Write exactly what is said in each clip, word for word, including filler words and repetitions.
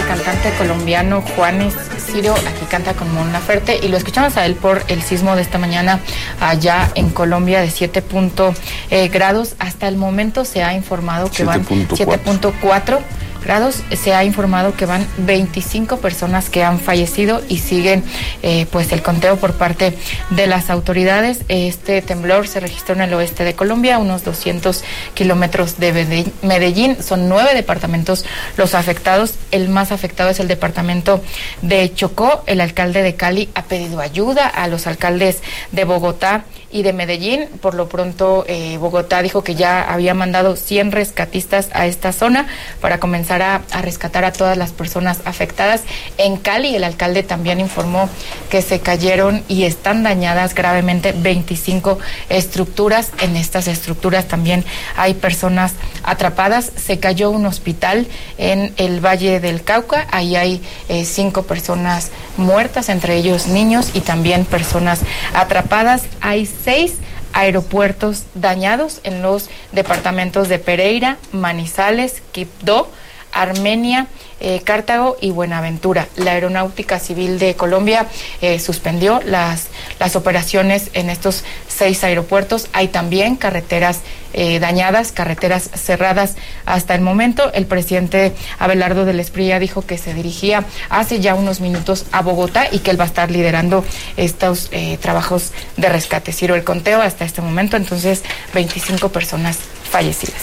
cantante colombiano Juanes Ciro, aquí canta con Mon Laferte, y lo escuchamos a él por el sismo de esta mañana allá en Colombia de siete grados. Hasta el momento se ha informado que van siete punto cuatro grados. Se ha informado que van veinticinco personas que han fallecido y siguen eh, pues el conteo por parte de las autoridades. Este temblor se registró en el oeste de Colombia, unos doscientos kilómetros de Medellín. Son nueve departamentos los afectados. El más afectado es el departamento de Chocó. El alcalde de Cali ha pedido ayuda a los alcaldes de Bogotá y de Medellín. Por lo pronto, eh, Bogotá dijo que ya había mandado cien rescatistas a esta zona para comenzar a, a rescatar a todas las personas afectadas. En Cali, el alcalde también informó que se cayeron y están dañadas gravemente veinticinco estructuras. En estas estructuras también hay personas atrapadas. Se cayó un hospital en el Valle del Cauca. Ahí hay eh, cinco personas muertas, entre ellos niños y también personas atrapadas. Hay seis aeropuertos dañados en los departamentos de Pereira, Manizales, Quibdó, Armenia, eh, Cartago y Buenaventura. La Aeronáutica Civil de Colombia eh, suspendió las, las operaciones en estos seis aeropuertos. Hay también carreteras eh, dañadas, carreteras cerradas hasta el momento. El presidente Abelardo del Esprilla dijo que se dirigía hace ya unos minutos a Bogotá y que él va a estar liderando estos eh, trabajos de rescate. Ciro, el conteo hasta este momento, entonces, veinticinco personas fallecidas.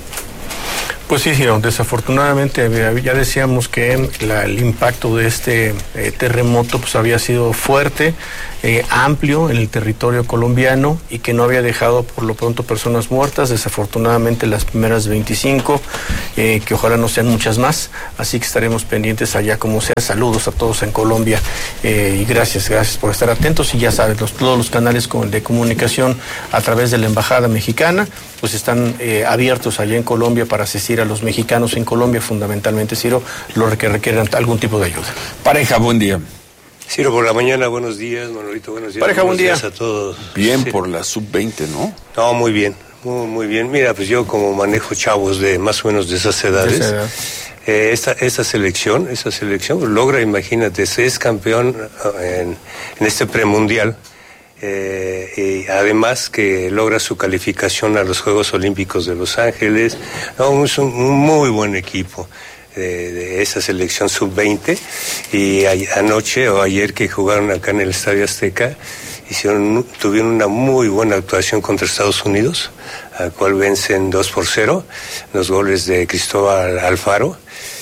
Pues sí, Ciro, desafortunadamente ya decíamos que la, el impacto de este eh, terremoto pues había sido fuerte, eh, amplio en el territorio colombiano y que no había dejado por lo pronto personas muertas. Desafortunadamente las primeras veinticinco, eh, que ojalá no sean muchas más, así que estaremos pendientes allá como sea. Saludos a todos en Colombia eh, y gracias, gracias por estar atentos. Y ya sabes, los, todos los canales de comunicación a través de la Embajada Mexicana pues están eh, abiertos allá en Colombia para asistir a los mexicanos en Colombia, fundamentalmente, Ciro, los que requieren algún tipo de ayuda. Pareja, buen día. Ciro, por la mañana, buenos días. Manolito, buenos días. Pareja, buen día. Buenos días a todos. Bien sí. Por la sub veinte, ¿no? No, muy bien, muy, muy bien. Mira, pues yo como manejo chavos de más o menos de esas edades, de esa edad. eh, esta, esta selección, esta selección logra, imagínate, es campeón en, en este premundial. Eh, y además que logra su calificación a los Juegos Olímpicos de Los Ángeles. No, es un, un muy buen equipo de, de esa selección sub veinte. Y a, anoche o ayer que jugaron acá en el Estadio Azteca, hicieron, tuvieron una muy buena actuación contra Estados Unidos, al cual vencen dos por cero, los goles de Cristóbal Alfaro.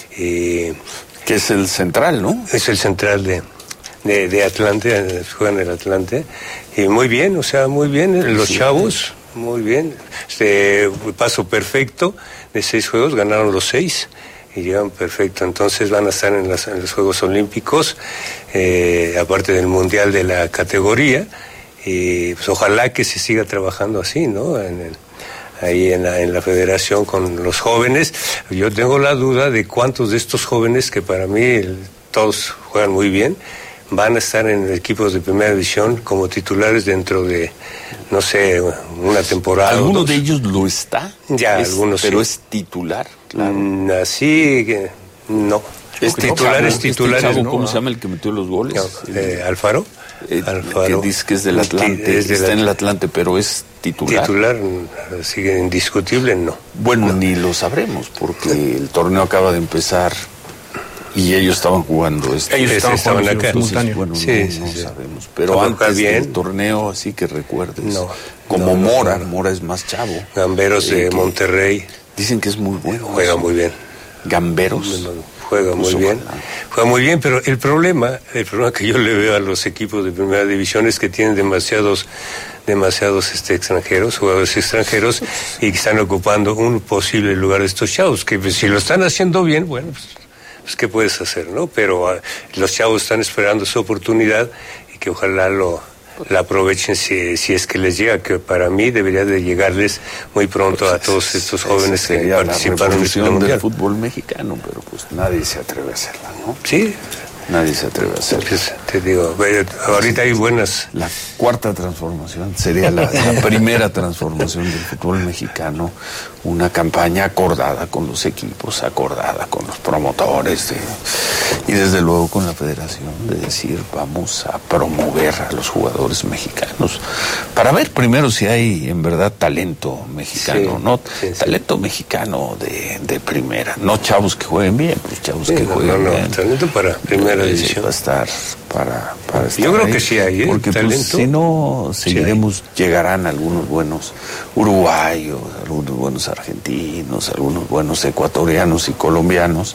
Y, que es el central, ¿no? Es el central de... De, de Atlante, juegan en el Atlante, y muy bien, o sea, muy bien, los sí, chavos, muy bien, este paso perfecto, de seis juegos, ganaron los seis, y llegan perfecto, entonces van a estar en, las, en los Juegos Olímpicos, eh, aparte del Mundial de la categoría, y pues ojalá que se siga trabajando así, ¿no? En el, ahí en la, en la federación con los jóvenes. Yo tengo la duda de cuántos de estos jóvenes, que para mí el, todos juegan muy bien, van a estar en equipos de primera división como titulares dentro de, no sé, una temporada. ¿Alguno de ellos lo está? Ya, es, algunos Pero sí. es titular, claro. Mm, así que no. Es titular, es titular. Este chavo, ¿no? ¿Cómo se llama el que metió los goles? No, eh, ¿Alfaro? Eh, Alfaro. Que dice que es del Atlante, es del está en el Atlante, pero es titular. Titular, sigue indiscutible, no. Bueno, no. ni lo sabremos, porque el torneo acaba de empezar. Y ellos estaban jugando. Este, ellos estaban, estaban jugando acá. Entonces, bueno, sí, no, sí, no sí. sabemos. Pero antes bien. del torneo, así que recuerdes. No, como no, no, Mora, no. Mora es más chavo. Gamberos eh, de Monterrey. Dicen que es muy bueno. Juega eso. muy bien. Gamberos. Juega muy pues bien. Ojalá. Juega muy bien, pero el problema, el problema que yo le veo a los equipos de primera división es que tienen demasiados demasiados este, extranjeros, jugadores extranjeros, y que están ocupando un posible lugar de estos chavos, que pues, si lo están haciendo bien, bueno, pues, pues qué puedes hacer, ¿no? Pero uh, los chavos están esperando su oportunidad y que ojalá lo la aprovechen si, si es que les llega, que para mí debería de llegarles muy pronto pues a todos estos jóvenes que participaron en el mundial del fútbol mexicano, pero pues nadie se atreve a hacerla, ¿no? Sí, Nadie se atreve a hacerlo. Pues, te digo, ahorita hay buenas... La cuarta transformación sería la, la primera transformación del fútbol mexicano, una campaña acordada con los equipos, acordada con los promotores de, y desde luego con la federación, de decir vamos a promover a los jugadores mexicanos para ver primero si hay en verdad talento mexicano, sí, no sí, sí. talento mexicano de, de primera, no chavos que jueguen bien, pues chavos sí, que no, jueguen no, no, bien. Talento para primera eh, división. Va a estar para, para estar Yo creo ahí, que sí hay, ¿eh? Porque talento. Pues, si no seguiremos, sí llegarán algunos buenos uruguayos, algunos buenos argentinos, algunos buenos ecuatorianos y colombianos,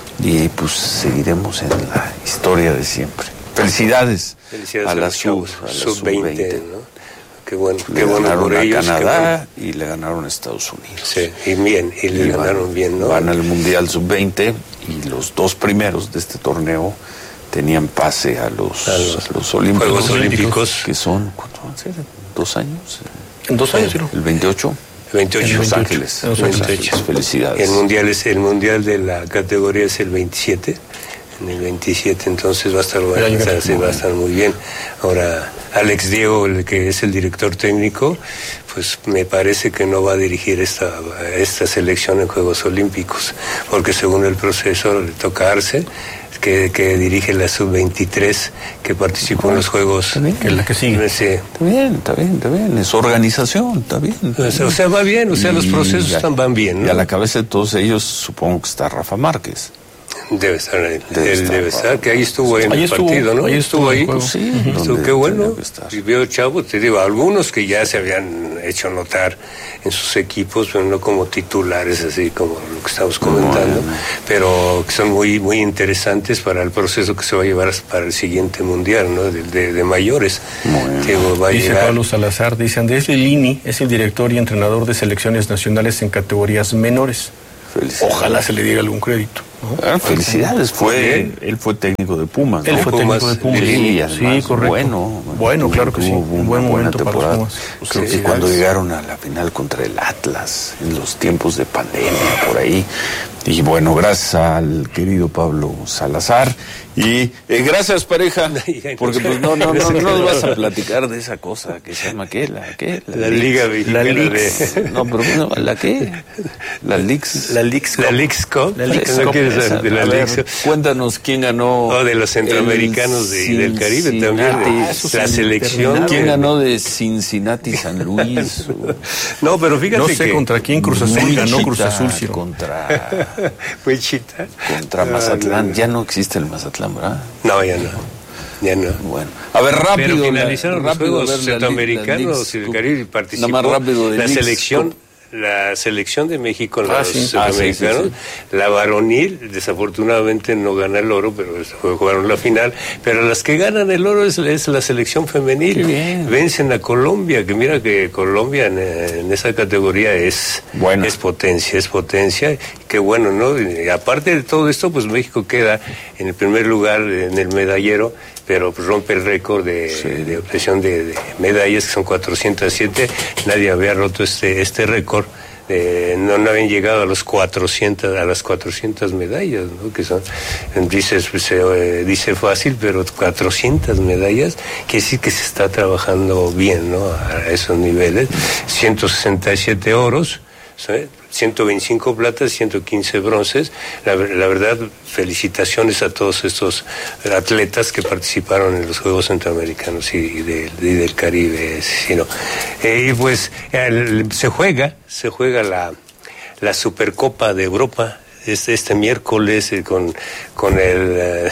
y pues seguiremos en la historia de siempre. Felicidades, Felicidades a la sub, sub veinte, ¿no? Qué bueno, le qué bueno ganaron por a ellos, Canadá bueno. Y le ganaron a Estados Unidos. Sí, y bien, y le y ganaron van, bien, ¿no? Van al Mundial sub veinte y los dos primeros de este torneo tenían pase a los, a los, a los olímpicos, Juegos Olímpicos, que son, ¿cuánto van a ser? ¿Dos años? En dos años, sí. El veintiocho. veintiocho. En Los Ángeles. En Los Ángeles. veintiocho. Felicidades. El mundial es el mundial de la categoría es el veintisiete. En el veintisiete, entonces va a estar bueno, o sea, sí, va a estar muy bien. Ahora, Alex Diego, el que es el director técnico, pues me parece que no va a dirigir esta, esta selección en Juegos Olímpicos, porque según el proceso le toca Arce, que, que dirige la sub veintitrés, que participó en los Juegos. Está bien, que es la que sigue. Sí. Está bien, está bien, está bien. Es organización, está bien. Está bien. O sea, va bien, o sea, y los procesos ya, están, van bien, ¿no? Y a la cabeza de todos ellos supongo que está Rafa Márquez. Debe estar, él debe, estar, debe estar, que ahí estuvo en ahí el estuvo, partido, ¿no? Ahí estuvo ahí. Pues sí, estuvo, qué bueno. Y veo chavos, te digo, algunos que ya se habían hecho notar en sus equipos, pero no como titulares, así como lo que estamos comentando, bueno. pero que son muy muy interesantes para el proceso que se va a llevar para el siguiente mundial, ¿no? De, de, de mayores. Bueno. Que va a dice llegar... Pablo Salazar, dice Andrés Lilini es el director y entrenador de selecciones nacionales en categorías menores. Ojalá se le diera algún crédito. ¿no? Ah, felicidades, fue él fue técnico de Pumas, ¿no? Él fue Pumas, técnico de Pumas. Sí, además, sí, correcto. Bueno, bueno, claro que sí. Un buen momento temporada. para los Pumas. Creo que cuando llegaron a la final contra el Atlas, en los tiempos de pandemia, por ahí. Y bueno, gracias al querido Pablo Salazar. Y eh, gracias, pareja, porque pues no, no, no, no nos vas a platicar de esa cosa que se llama, ¿qué? ¿La qué? La, la Liga La Lix. De... No, pero no, ¿la qué? La Lix. La Lix. La Lix Cup. La Lix Cup. De la Lix. Cuéntanos quién ganó. Oh, de los centroamericanos de, y del Caribe también. Ah, la selección. ¿Quién ganó de Cincinnati San Luis? O... No, pero fíjate no sé que contra quién Cruz Azul ganó Cruz Azul. Sí. Contra. Wichita. Contra Mazatlán. Ah, ya no existe el Mazatlán, ¿verdad? No, ya no. Ya no. Bueno, a ver, rápido. Pero finalizaron la, los rápido Juegos Centroamericanos y el Caribe y participó. Nada más rápido de la Lix selección. Cup. La selección de México en ah, los sí. centroamericanos, ah, sí, sí, sí. la varonil, desafortunadamente no gana el oro, pero jugaron la final. Pero las que ganan el oro es, es la selección femenil. Vencen a Colombia, que mira que Colombia en, en esa categoría es, bueno. es potencia, es potencia. Qué bueno, ¿no? Y aparte de todo esto, pues México queda en el primer lugar en el medallero, pero pues rompe el récord de, sí. de obtención de, de medallas, que son cuatrocientas siete. Nadie había roto este, este récord. Eh, no, no habían llegado a los cuatrocientas, a las cuatrocientas medallas, ¿no? Que son, dices, pues, eh, dice fácil, pero cuatrocientas medallas, quiere decir que se está trabajando bien, ¿no? A esos niveles. ciento sesenta y siete oros, ¿sabes? ciento veinticinco platas, ciento quince bronces. La, la verdad, felicitaciones a todos estos atletas que participaron en los Juegos Centroamericanos y, y, de, y del Caribe. Sino, eh, y pues el, se juega, se juega la, la Supercopa de Europa. Este, este miércoles eh, con con el eh,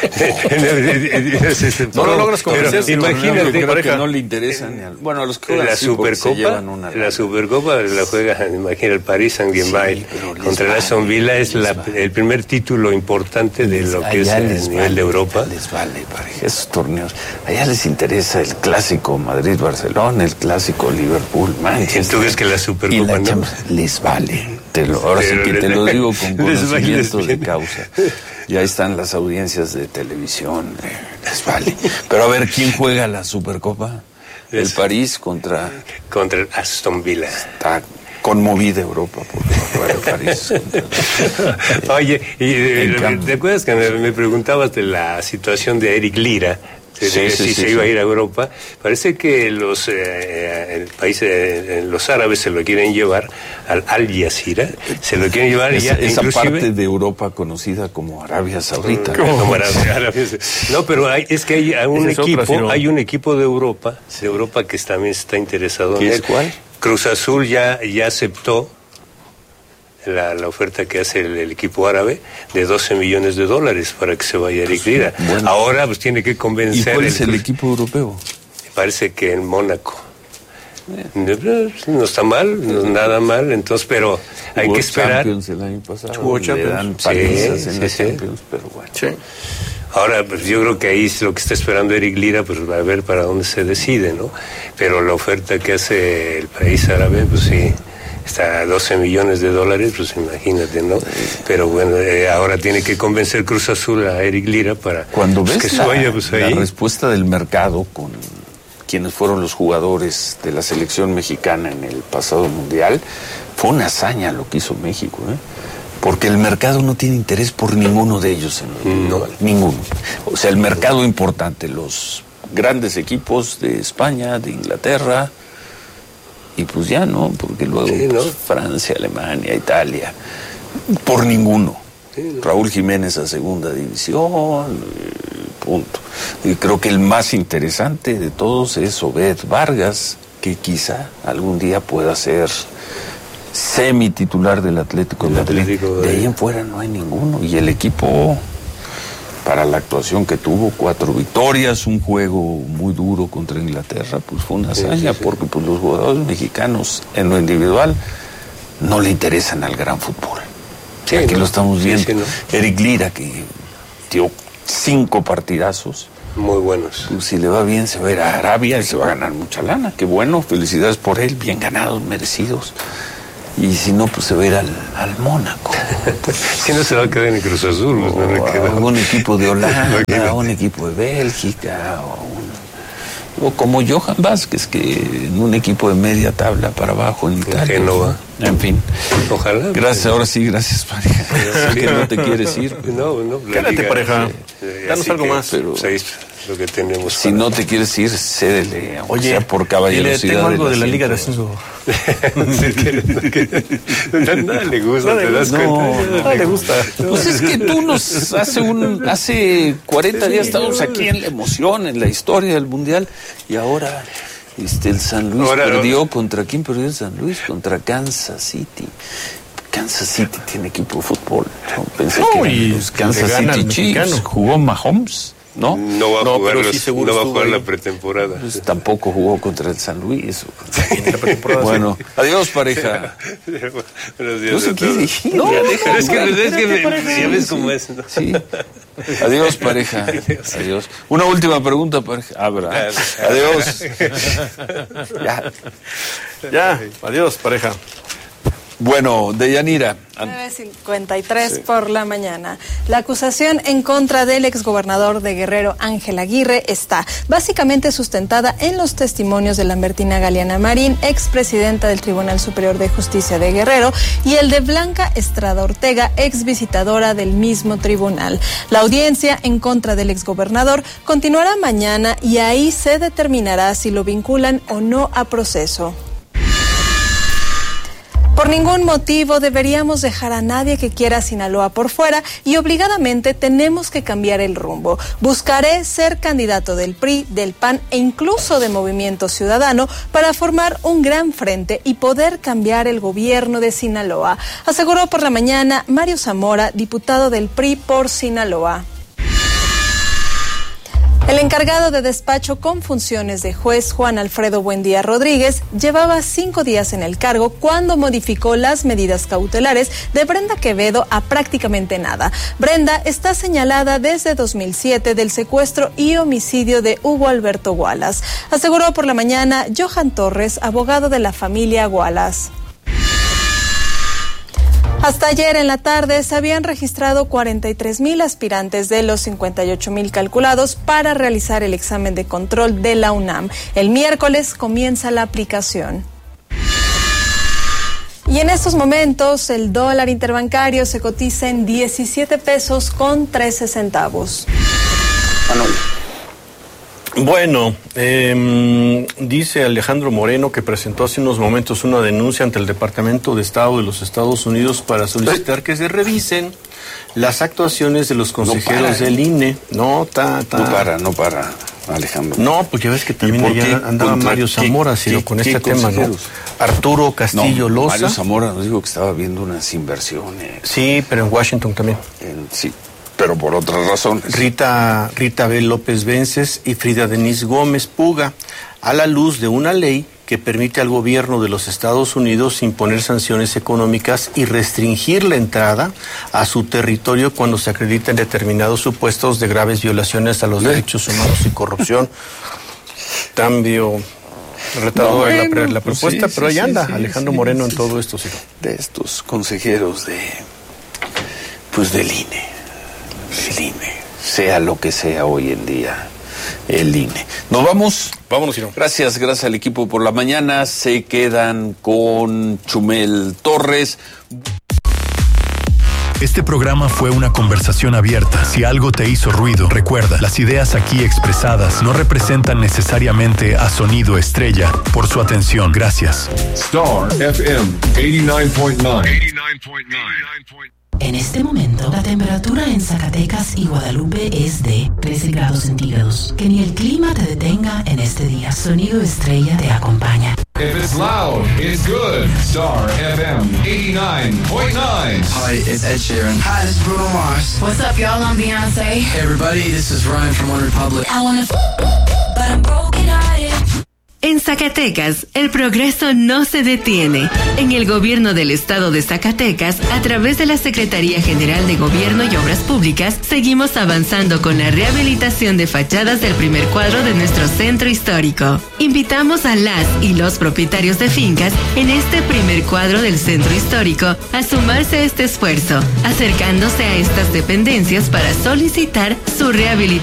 no lo logras convencer, imagínate, creo que no le interesa ni al, bueno, a los que la Supercopa la Supercopa la juega, imagina, el Paris Saint-Germain sí, contra el Aston Villa. Es la, el primer título importante de lo que es el nivel vale, de Europa. Les vale, pareja, esos torneos allá les interesa el clásico Madrid-Barcelona, el clásico Liverpool-Manchester. ¿Tú crees que la Supercopa la no? Les vale, te lo, ahora sí que te lo digo con conocimiento de causa. Ya están las audiencias de televisión, eh, les vale. Pero a ver, ¿quién juega la Supercopa? El París contra... Contra el Aston Villa. Está conmovida Europa por Rafael París. Oye, y, ¿te acuerdas que me, me preguntabas de la situación de Eric Lira? Sí, si sí, sí, se sí, iba sí. a ir a Europa. Parece que los eh, el país, eh, los árabes se lo quieren llevar al Al Jazeera, se lo quieren llevar esa, ya, esa inclusive, parte de Europa conocida como Arabia Saudita. Como, como Arabia, Arabia, no, pero hay, es que hay un es equipo, otra, si no. hay un equipo de Europa, de Europa que también está interesado en ¿Qué él. es cuál? Cruz Azul ya ya aceptó La, la oferta que hace el, el equipo árabe de doce millones de dólares para que se vaya Eric Lira. Bueno. Ahora pues tiene que convencer. ¿Y cuál es el, el equipo europeo? Parece que en Mónaco. Eh. No está mal, no nada mal, entonces, pero hay Hubo que esperar. Champions el año pasado. Hubo le dan sí, palizas sí, en sí, las sí. Champions, pero bueno. Sí. Ahora, pues yo creo que ahí es lo que está esperando Eric Lira, pues va a ver para dónde se decide, ¿no? Pero la oferta que hace el país árabe, pues sí. Está a doce millones de dólares, pues imagínate, ¿no? Pero bueno, eh, ahora tiene que convencer Cruz Azul a Eric Lira para Cuando ves pues, que la, se vaya, pues, ahí. la respuesta del mercado con quienes fueron los jugadores de la selección mexicana en el pasado mundial, fue una hazaña lo que hizo México, ¿eh? Porque el mercado no tiene interés por ninguno de ellos en el no. ninguno. O sea, el mercado importante, los grandes equipos de España, de Inglaterra, y pues ya no, porque luego sí, ¿no? pues, Francia, Alemania, Italia, por ninguno. Sí, ¿no? Raúl Jiménez a segunda división, punto. Y creo que el más interesante de todos es Obed Vargas, que quizá algún día pueda ser semi-titular del Atlético de Madrid. Atlético de... de ahí en fuera no hay ninguno. Y el equipo, para la actuación que tuvo, cuatro victorias, un juego muy duro contra Inglaterra, pues fue una hazaña, sí, sí, sí. porque pues, los jugadores mexicanos en lo individual no le interesan al gran fútbol. Sí, Aquí ¿no? lo estamos viendo. Sí, sí, ¿no? Eric Lira, que dio cinco partidazos. Muy buenos. Pues, si le va bien, se va a ir a Arabia y se va a ganar mucha lana. Qué bueno, felicidades por él, bien ganados, merecidos. Y si no, pues se va a ir al, al Mónaco. Si no, se va a quedar en el Cruz Azul. O, pues, no le queda. A un equipo de Holanda, a un equipo de Bélgica, o, un, o como Johan Vázquez, que en un equipo de media tabla para abajo en Italia. Génova. En fin. Ojalá. Gracias, ahora sí, gracias, pareja. Sé que no te quieres ir. No, no. Quédate, liga, pareja. Sí, danos algo que, más. Pero, pues, lo que tenemos. Si para... no te quieres ir, cédele. Oye, sea por caballerosidad. Tengo algo de la Liga de Ascenso. Nada le gusta, ¿te das no, cuenta? Nada le gusta. Pues es que tú nos hace un hace cuarenta días estábamos aquí en la emoción, en la historia del Mundial, y ahora este el San Luis ahora, perdió no. ¿Contra quién perdió el San Luis? Contra Kansas City. Kansas City tiene equipo de fútbol. Yo pensé no, que los Kansas City Chiefs. Jugó Mahomes. ¿No? No va a no, jugar, los, sí no va a jugar la pretemporada. Pues sí. Tampoco jugó contra el San Luis. Bueno, sí. Adiós, pareja. Buenos días. No se quiere ir. No, ya deja, es que, es que me, me, ya ves cómo es, ¿no? Sí. Adiós, pareja. Adiós. Adiós. Una última pregunta, pareja. Abra. Adiós. Ya. Ya. Adiós, pareja. Bueno, Deyanira. nueve cincuenta y tres sí. por la mañana. La acusación en contra del exgobernador de Guerrero, Ángel Aguirre, está básicamente sustentada en los testimonios de Lambertina Galeana Marín, expresidenta del Tribunal Superior de Justicia de Guerrero, y el de Blanca Estrada Ortega, exvisitadora del mismo tribunal. La audiencia en contra del exgobernador continuará mañana y ahí se determinará si lo vinculan o no a proceso. Por ningún motivo deberíamos dejar a nadie que quiera Sinaloa por fuera y obligadamente tenemos que cambiar el rumbo. Buscaré ser candidato del P R I, del P A N e incluso de Movimiento Ciudadano para formar un gran frente y poder cambiar el gobierno de Sinaloa, aseguró por la mañana Mario Zamora, diputado del P R I por Sinaloa. El encargado de despacho con funciones de juez Juan Alfredo Buendía Rodríguez llevaba cinco días en el cargo cuando modificó las medidas cautelares de Brenda Quevedo a prácticamente nada. Brenda está señalada desde dos mil siete del secuestro y homicidio de Hugo Alberto Wallace, aseguró por la mañana Johan Torres, abogado de la familia Wallace. Hasta ayer en la tarde se habían registrado cuarenta y tres mil aspirantes de los cincuenta y ocho mil calculados para realizar el examen de control de la UNAM. El miércoles comienza la aplicación. Y en estos momentos el dólar interbancario se cotiza en diecisiete pesos con trece centavos. Bueno, eh, dice Alejandro Moreno que presentó hace unos momentos una denuncia ante el Departamento de Estado de los Estados Unidos para solicitar que se revisen las actuaciones de los consejeros no del I N E. No, ta, ta. No para, no para, Alejandro. No, pues ya ves que también allá andaba Mario Zamora, sino con este tema, ¿no? Arturo Castillo no, Loza. Mario Zamora nos dijo que estaba viendo unas inversiones. Sí, pero en Washington también. En, sí. Pero por otras razones. Rita, Rita B. López Vences y Frida Denise Gómez Puga, a la luz de una ley que permite al gobierno de los Estados Unidos imponer sanciones económicas y restringir la entrada a su territorio cuando se acreditan determinados supuestos de graves violaciones a los derechos humanos y corrupción. Cambio retador no, bueno, la, la propuesta, sí, pero ahí sí, anda sí, Alejandro sí, Moreno sí, en todo esto. Sí. De estos consejeros de, pues del I N E. El I N E, sea lo que sea hoy en día, el I N E. Nos vamos. Vámonos, Ciro. Gracias, gracias al equipo por la mañana. Se quedan con Chumel Torres. Este programa fue una conversación abierta. Si algo te hizo ruido, recuerda, las ideas aquí expresadas no representan necesariamente a Sonido Estrella. Por su atención, gracias. Star F M ochenta y nueve punto nueve. En este momento, la temperatura en Zacatecas y Guadalupe es de trece grados centígrados. Que ni el clima te detenga en este día. Sonido Estrella te acompaña. If it's loud, it's good. Star F M ochenta y nueve punto nueve. Hi, it's Ed Sheeran. Hi, this is Bruno Mars. What's up, y'all? I'm Beyonce. Hey, everybody, this is Ryan from One Republic. I wanna f- but I'm broken-hearted. En Zacatecas, el progreso no se detiene. En el gobierno del estado de Zacatecas, a través de la Secretaría General de Gobierno y Obras Públicas, seguimos avanzando con la rehabilitación de fachadas del primer cuadro de nuestro centro histórico. Invitamos a las y los propietarios de fincas en este primer cuadro del centro histórico a sumarse a este esfuerzo, acercándose a estas dependencias para solicitar su rehabilitación